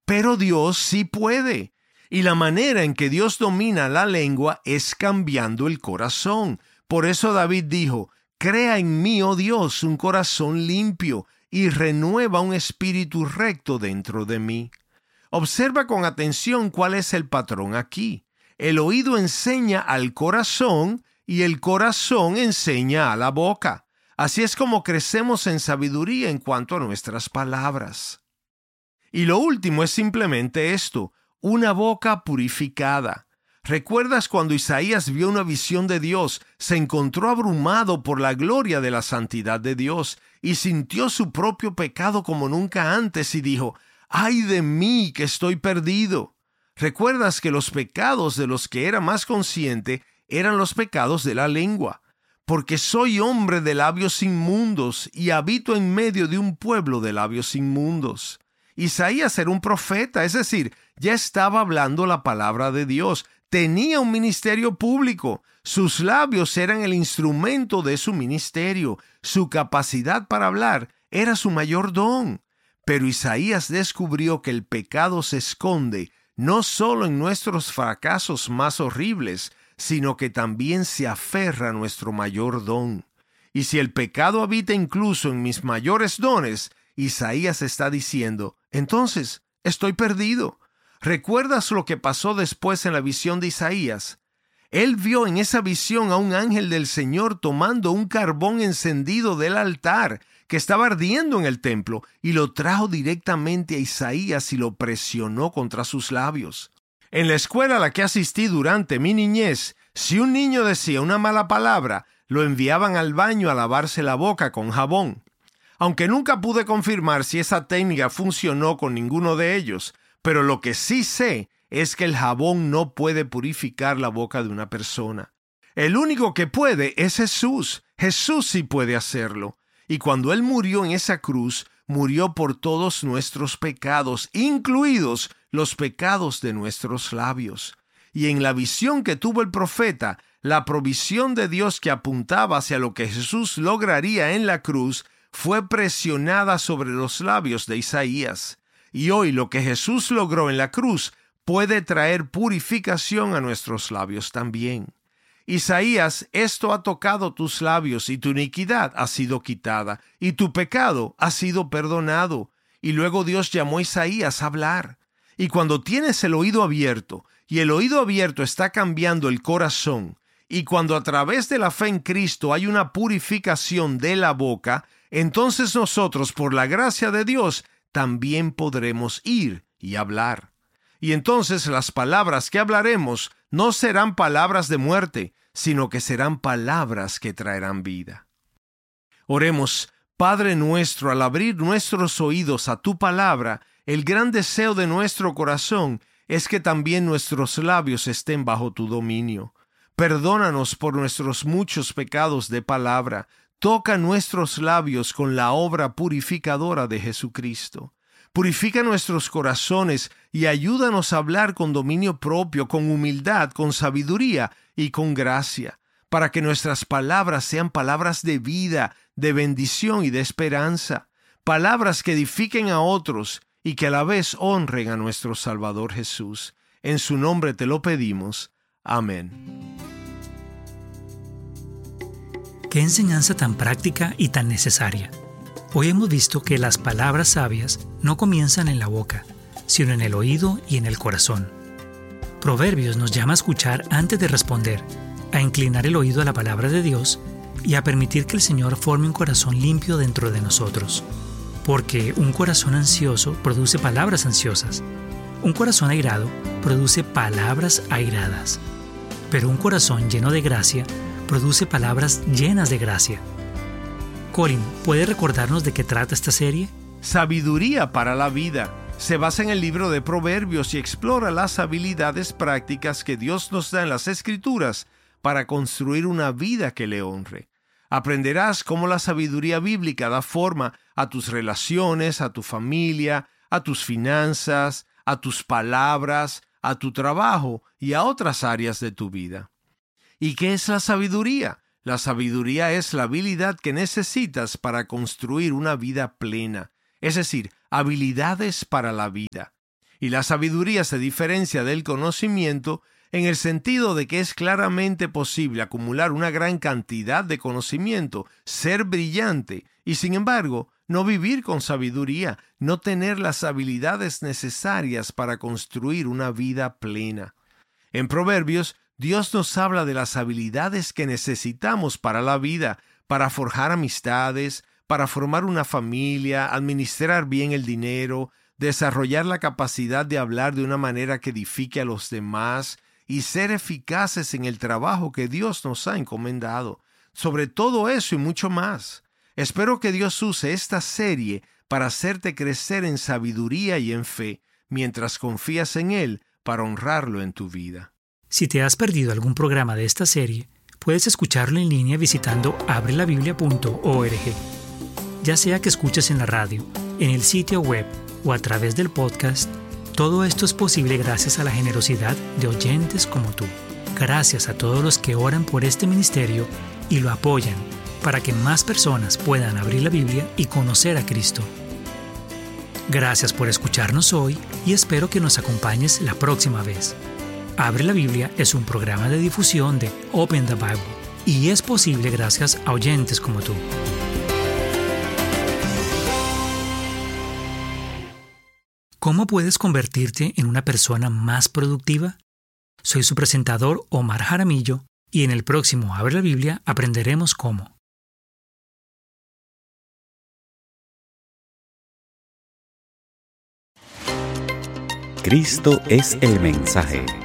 pero Dios sí puede. Y la manera en que Dios domina la lengua es cambiando el corazón. Por eso David dijo: crea en mí, oh Dios, un corazón limpio y renueva un espíritu recto dentro de mí. Observa con atención cuál es el patrón aquí. El oído enseña al corazón y el corazón enseña a la boca. Así es como crecemos en sabiduría en cuanto a nuestras palabras. Y lo último es simplemente esto: una boca purificada. ¿Recuerdas cuando Isaías vio una visión de Dios? Se encontró abrumado por la gloria de la santidad de Dios y sintió su propio pecado como nunca antes y dijo: ¡ay de mí, que estoy perdido! ¿Recuerdas que los pecados de los que era más consciente eran los pecados de la lengua? Porque soy hombre de labios inmundos y habito en medio de un pueblo de labios inmundos. Isaías era un profeta, es decir, ya estaba hablando la palabra de Dios. Tenía un ministerio público. Sus labios eran el instrumento de su ministerio. Su capacidad para hablar era su mayor don. Pero Isaías descubrió que el pecado se esconde no solo en nuestros fracasos más horribles, sino que también se aferra a nuestro mayor don. Y si el pecado habita incluso en mis mayores dones, Isaías está diciendo: entonces estoy perdido. ¿Recuerdas lo que pasó después en la visión de Isaías? Él vio en esa visión a un ángel del Señor tomando un carbón encendido del altar que estaba ardiendo en el templo y lo trajo directamente a Isaías y lo presionó contra sus labios. En la escuela a la que asistí durante mi niñez, si un niño decía una mala palabra, lo enviaban al baño a lavarse la boca con jabón. Aunque nunca pude confirmar si esa técnica funcionó con ninguno de ellos, pero lo que sí sé es que el jabón no puede purificar la boca de una persona. El único que puede es Jesús. Jesús sí puede hacerlo. Y cuando Él murió en esa cruz, murió por todos nuestros pecados, incluidos los pecados de nuestros labios. Y en la visión que tuvo el profeta, la provisión de Dios que apuntaba hacia lo que Jesús lograría en la cruz fue presionada sobre los labios de Isaías. Y hoy lo que Jesús logró en la cruz puede traer purificación a nuestros labios también. Isaías, esto ha tocado tus labios y tu iniquidad ha sido quitada y tu pecado ha sido perdonado. Y luego Dios llamó a Isaías a hablar. Y cuando tienes el oído abierto, y el oído abierto está cambiando el corazón, y cuando a través de la fe en Cristo hay una purificación de la boca, entonces nosotros, por la gracia de Dios, también podremos ir y hablar. Y entonces las palabras que hablaremos no serán palabras de muerte, sino que serán palabras que traerán vida. Oremos. Padre nuestro, al abrir nuestros oídos a tu palabra, el gran deseo de nuestro corazón es que también nuestros labios estén bajo tu dominio. Perdónanos por nuestros muchos pecados de palabra. Toca nuestros labios con la obra purificadora de Jesucristo. Purifica nuestros corazones y ayúdanos a hablar con dominio propio, con humildad, con sabiduría y con gracia, para que nuestras palabras sean palabras de vida, de bendición y de esperanza, palabras que edifiquen a otros y que a la vez honren a nuestro Salvador Jesús. En su nombre te lo pedimos. Amén. ¡Qué enseñanza tan práctica y tan necesaria! Hoy hemos visto que las palabras sabias no comienzan en la boca, sino en el oído y en el corazón. Proverbios nos llama a escuchar antes de responder, a inclinar el oído a la palabra de Dios y a permitir que el Señor forme un corazón limpio dentro de nosotros. Porque un corazón ansioso produce palabras ansiosas. Un corazón airado produce palabras airadas. Pero un corazón lleno de gracia produce palabras llenas de gracia. Colin, ¿puede recordarnos de qué trata esta serie? Sabiduría para la vida. Se basa en el libro de Proverbios y explora las habilidades prácticas que Dios nos da en las Escrituras para construir una vida que le honre. Aprenderás cómo la sabiduría bíblica da forma a tus relaciones, a tu familia, a tus finanzas, a tus palabras, a tu trabajo y a otras áreas de tu vida. ¿Y qué es la sabiduría? La sabiduría es la habilidad que necesitas para construir una vida plena, es decir, habilidades para la vida. Y la sabiduría se diferencia del conocimiento en el sentido de que es claramente posible acumular una gran cantidad de conocimiento, ser brillante y, sin embargo, no vivir con sabiduría, no tener las habilidades necesarias para construir una vida plena. En Proverbios, Dios nos habla de las habilidades que necesitamos para la vida, para forjar amistades, para formar una familia, administrar bien el dinero, desarrollar la capacidad de hablar de una manera que edifique a los demás y ser eficaces en el trabajo que Dios nos ha encomendado. Sobre todo eso y mucho más. Espero que Dios use esta serie para hacerte crecer en sabiduría y en fe, mientras confías en Él para honrarlo en tu vida. Si te has perdido algún programa de esta serie, puedes escucharlo en línea visitando abrelabiblia.org. Ya sea que escuches en la radio, en el sitio web o a través del podcast, todo esto es posible gracias a la generosidad de oyentes como tú. Gracias a todos los que oran por este ministerio y lo apoyan para que más personas puedan abrir la Biblia y conocer a Cristo. Gracias por escucharnos hoy y espero que nos acompañes la próxima vez. Abre la Biblia es un programa de difusión de Open the Bible y es posible gracias a oyentes como tú. ¿Cómo puedes convertirte en una persona más productiva? Soy su presentador Omar Jaramillo y en el próximo Abre la Biblia aprenderemos cómo. Cristo es el mensaje.